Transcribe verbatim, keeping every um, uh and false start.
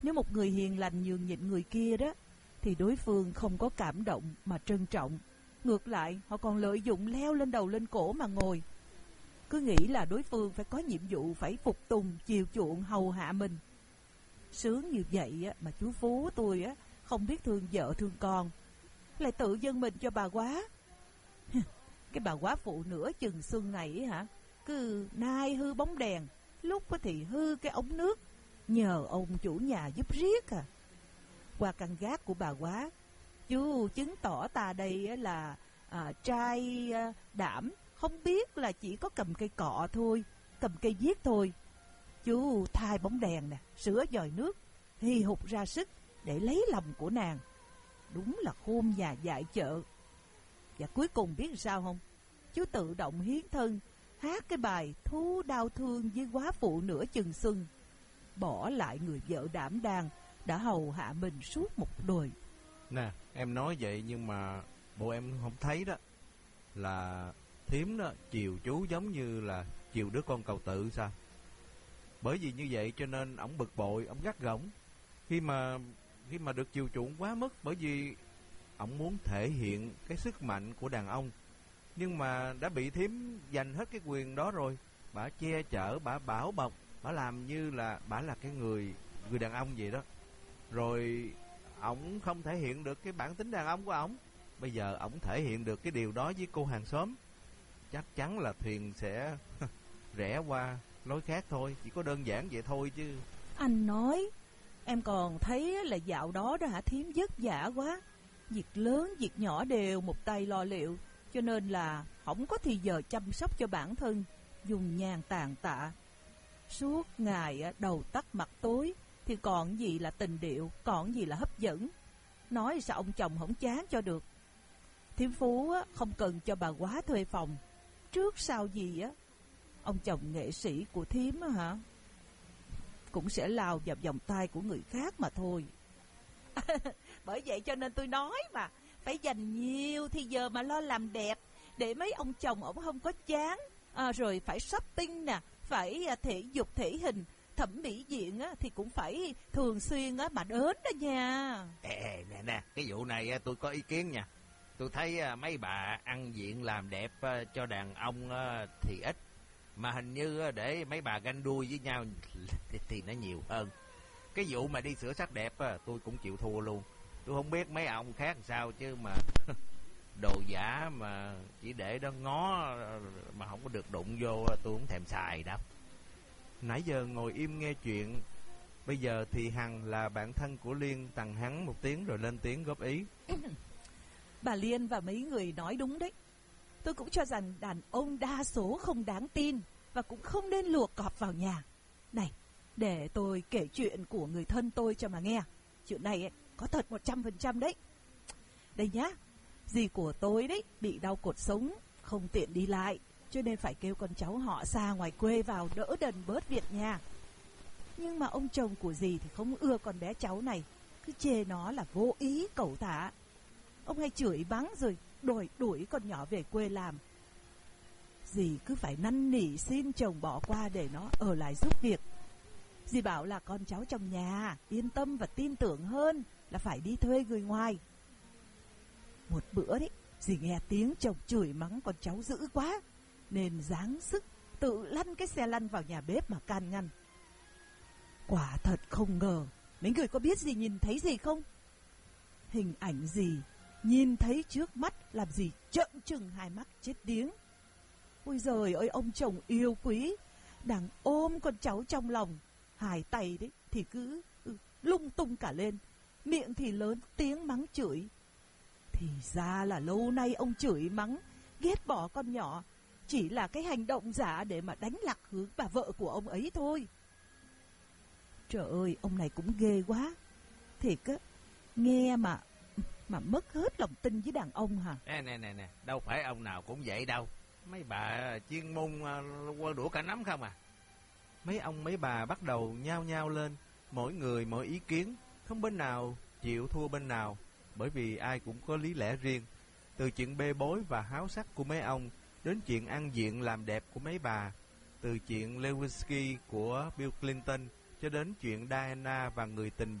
Nếu một người hiền lành nhường nhịn người kia đó, thì đối phương không có cảm động mà trân trọng. Ngược lại, họ còn lợi dụng leo lên đầu lên cổ mà ngồi. Cứ nghĩ là đối phương phải có nhiệm vụ phải phục tùng, chiều chuộng, hầu hạ mình. Sướng như vậy á, mà chú Phú tôi á không biết thương vợ thương con, lại tự dâng mình cho bà quá. Cái bà quá phụ nửa chừng xuân này hả, cứ nai hư bóng đèn, lúc thì hư cái ống nước, nhờ ông chủ nhà giúp riết à. Qua căn gác của bà quá, chú chứng tỏ ta đây là à, trai à, đảm, không biết là chỉ có cầm cây cọ thôi, cầm cây viết thôi. Chú thay bóng đèn nè, sửa dòi nước, hì hục ra sức để lấy lòng của nàng. Đúng là khôn nhà dại chợ. Và cuối cùng biết sao không? Chú tự động hiến thân, hát cái bài Thu đau thương với quá phụ nửa chừng xuân, bỏ lại người vợ đảm đang đã hầu hạ mình suốt một đời. Nè, em nói vậy nhưng mà bộ em không thấy đó là thím đó chiều chú giống như là chiều đứa con cầu tự sao? Bởi vì như vậy cho nên ổng bực bội, ổng gắt gỏng khi mà khi mà được chiều chuộng quá mức, bởi vì ổng muốn thể hiện cái sức mạnh của đàn ông, nhưng mà đã bị thím giành hết cái quyền đó rồi. Bả che chở, bả bảo bọc, bả làm như là bả là cái người người đàn ông vậy đó. Rồi ổng không thể hiện được cái bản tính đàn ông của ổng. Bây giờ ổng thể hiện được cái điều đó với cô hàng xóm, chắc chắn là thuyền sẽ rẽ qua lối khác thôi. Chỉ có đơn giản vậy thôi chứ. Anh nói, em còn thấy là dạo đó đó hả, thím vất vả quá, việc lớn việc nhỏ đều một tay lo liệu, cho nên là không có thì giờ chăm sóc cho bản thân, dùng nhàn tàn tạ. Suốt ngày đầu tắt mặt tối, thì còn gì là tình điệu, còn gì là hấp dẫn. Nói sao ông chồng không chán cho được. Thím Phú không cần cho bà quá thuê phòng, trước sau gì á, ông chồng nghệ sĩ của thím hả cũng sẽ lao vào vòng tay của người khác mà thôi. Bởi vậy cho nên tôi nói mà, phải dành nhiều thì giờ mà lo làm đẹp, để mấy ông chồng ổng không có chán. À, rồi phải shopping nè, phải thể dục thể hình, thẩm mỹ viện á, thì cũng phải thường xuyên á, mà đến đó nha. Ê, nè nè, cái vụ này tôi có ý kiến nha. Tôi thấy mấy bà ăn diện làm đẹp cho đàn ông thì ít, mà hình như để mấy bà ganh đua với nhau thì nó nhiều hơn. Cái vụ mà đi sửa sắc đẹp tôi cũng chịu thua luôn. Tôi không biết mấy ông khác làm sao chứ mà đồ giả mà chỉ để đó ngó mà không có được đụng vô, tôi không thèm xài đâu. Nãy giờ ngồi im nghe chuyện, bây giờ thì Hằng là bạn thân của Liên tằng hắn một tiếng rồi lên tiếng góp ý. Bà Liên và mấy người nói đúng đấy. Tôi cũng cho rằng đàn ông đa số không đáng tin, và cũng không nên luộc cọp vào nhà. Này, để tôi kể chuyện của người thân tôi cho mà nghe. Chuyện này ấy, có thật một trăm phần trăm đấy. Đây nhá, dì của tôi đấy bị đau cột sống, không tiện đi lại, cho nên phải kêu con cháu họ xa ngoài quê vào đỡ đần bớt việc nhà. Nhưng mà ông chồng của dì thì không ưa con bé cháu này, cứ chê nó là vô ý cẩu thả. Ông hay chửi báng rồi đuổi đuổi con nhỏ về quê làm. Dì cứ phải năn nỉ xin chồng bỏ qua để nó ở lại giúp việc. Dì bảo là con cháu trong nhà yên tâm và tin tưởng hơn là phải đi thuê người ngoài. Một bữa đấy, dì nghe tiếng chồng chửi mắng con cháu dữ quá, nên giáng sức tự lăn cái xe lăn vào nhà bếp mà can ngăn. Quả thật không ngờ, mấy người có biết dì nhìn thấy gì không? Hình ảnh dì nhìn thấy trước mắt làm dì trợn trừng hai mắt chết điếng. Ôi giời ơi, ông chồng yêu quý đang ôm con cháu trong lòng, hai tay đấy thì cứ ừ, lung tung cả lên, miệng thì lớn tiếng mắng chửi. Thì ra là lâu nay ông chửi mắng ghét bỏ con nhỏ chỉ là cái hành động giả để mà đánh lạc hướng bà vợ của ông ấy thôi. Trời ơi, ông này cũng ghê quá. Thiệt á, nghe mà mà mất hết lòng tin với đàn ông hả? Nè nè nè nè, đâu phải ông nào cũng vậy đâu. Mấy bà chuyên môn quơ đũa cả nắm không à. Mấy ông mấy bà bắt đầu nhao nhao lên, mỗi người mỗi ý kiến, không bên nào chịu thua bên nào, bởi vì ai cũng có lý lẽ riêng. Từ chuyện bê bối và háo sắc của mấy ông đến chuyện ăn diện làm đẹp của mấy bà, từ chuyện Lewinsky của Bill Clinton cho đến chuyện Diana và người tình